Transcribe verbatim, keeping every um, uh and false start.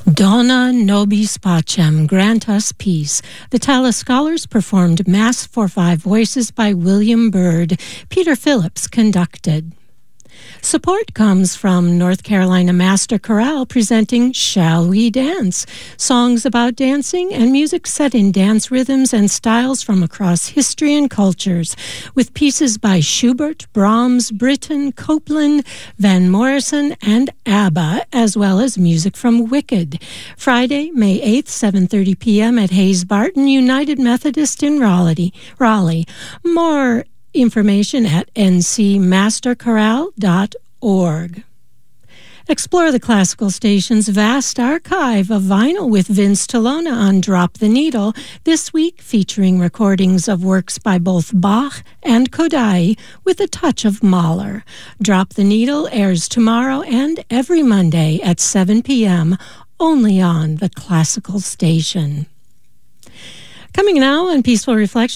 Dona nobis pacem, grant us peace. The Tallis Scholars performed Mass for Five Voices by William Byrd. Peter Phillips conducted. Support comes from North Carolina Master Chorale presenting Shall We Dance? Songs about dancing and music set in dance rhythms and styles from across history and cultures, with pieces by Schubert, Brahms, Britten, Copland, Van Morrison, and ABBA, as well as music from Wicked. Friday, May eighth, seven thirty p.m. at Hayes Barton United Methodist in Raleigh. Raleigh. More information at n c master chorale dot org. Explore the classical station's vast archive of vinyl with Vince Tolona on Drop the Needle, this week featuring recordings of works by both Bach and Kodály with a touch of Mahler. Drop the Needle airs tomorrow and every Monday at seven p.m. only on the classical station. Coming now on Peaceful Reflection.